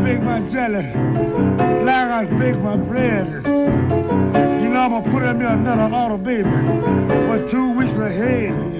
bake my jelly, like I bake my bread. You know, I'm gonna put in me another order, baby, for 2 weeks ahead.